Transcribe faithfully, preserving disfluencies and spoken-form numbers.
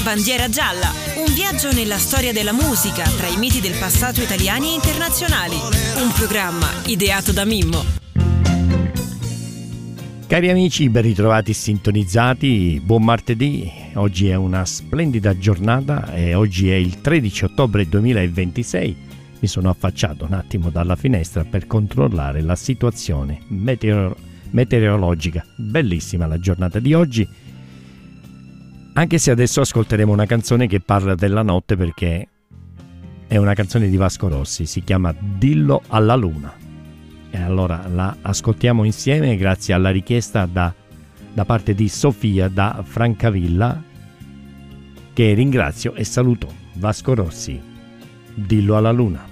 Bandiera gialla, un viaggio nella storia della musica tra i miti del passato italiani e internazionali. Un programma ideato da Mimmo. Cari amici, ben ritrovati sintonizzati, buon martedì. Oggi è una splendida giornata e oggi è il tredici ottobre duemilaventisei. Mi sono affacciato un attimo dalla finestra per controllare la situazione meteoro- meteorologica. Bellissima la giornata di oggi, anche se adesso ascolteremo una canzone che parla della notte, perché è una canzone di Vasco Rossi, si chiama Dillo alla luna. E allora la ascoltiamo insieme grazie alla richiesta da, da parte di Sofia da Francavilla, che ringrazio e saluto. Vasco Rossi, Dillo alla luna.